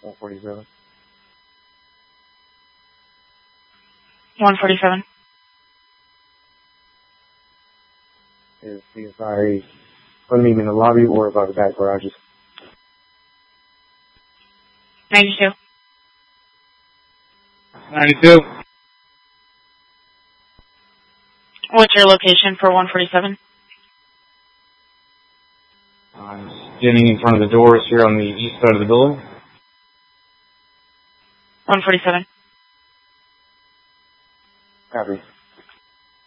147. 147. Is CSI going to meet me in the lobby or about the back garages? 92. 92. What's your location for 147? I'm standing in front of the doors here on the east side of the building. 147. Copy.